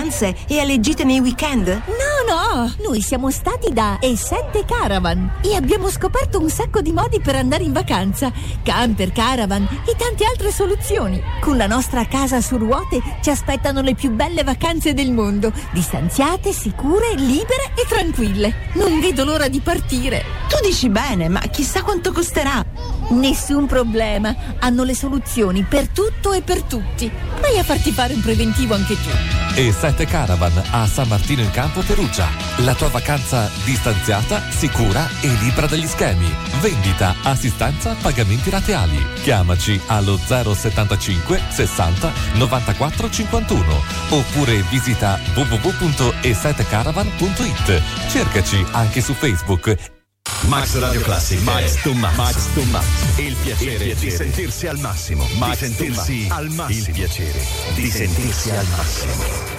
vacanze e alle gite nei weekend? No, noi siamo stati da E7 Caravan e abbiamo scoperto un sacco di modi per andare in vacanza. Camper, caravan e tante altre soluzioni. Con la nostra casa su ruote ci aspettano le più belle vacanze del mondo, distanziate, sicure, libere e tranquille. Non vedo l'ora di partire. Tu dici bene, ma chissà quanto costerà. Nessun problema, hanno le soluzioni per tutto e per tutti. Vai a farti fare un preventivo anche tu. E7 Caravan a San Martino in Campo, Perugia. La tua vacanza distanziata, sicura e libera dagli schemi. Vendita, assistenza, pagamenti rateali. Chiamaci allo 075 60 94 51 oppure visita www.e7caravan.it. Cercaci anche su Facebook. Max Radio Classic. Max to Max. Il piacere di sentirsi al massimo. Max sentirsi al massimo. Il piacere di sentirsi al massimo.